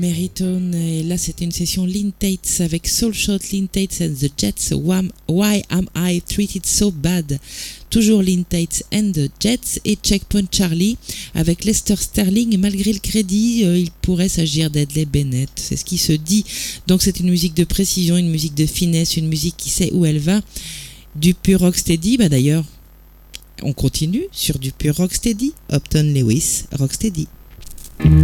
Meritone, et là c'était une session Lynn Tates avec Soul Shot, Lynn Tates and the Jets, Why Am I Treated So Bad? Toujours Lynn Tates and the Jets, et Checkpoint Charlie avec Lester Sterling, et malgré le crédit, il pourrait s'agir d'Edley Bennett, c'est ce qui se dit. Donc c'est une musique de précision, une musique de finesse, une musique qui sait où elle va, du pur rocksteady. D'ailleurs, on continue sur du pur rocksteady, Upton Lewis, rocksteady.